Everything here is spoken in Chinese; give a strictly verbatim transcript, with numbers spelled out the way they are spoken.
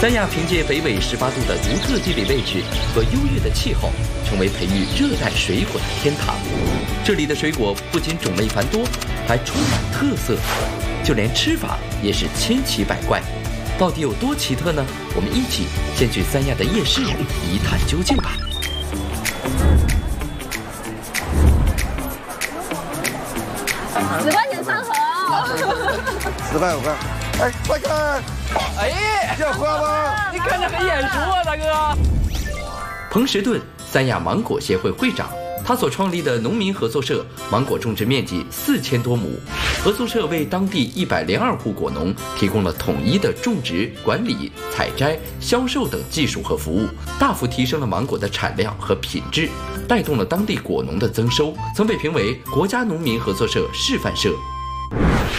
三亚凭借北纬十八度的独特地理位置和优越的气候，成为培育热带水果的天堂。这里的水果不仅种类繁多，还充满特色，就连吃法也是千奇百怪。到底有多奇特呢？我们一起先去三亚的夜市一探究竟吧。 十块钱三盒哦。 十块五块。哎，快看！ 哎， 要喝吗？ 你看着很眼熟啊，大哥。 彭石盾，三亚芒果协会会长，他所创立的农民合作社，芒果种植面积四千多亩。合作社为当地一百零二户果农提供了统一的种植、管理、采摘、销售等技术和服务，大幅提升了芒果的产量和品质，带动了当地果农的增收，曾被评为国家农民合作社示范社。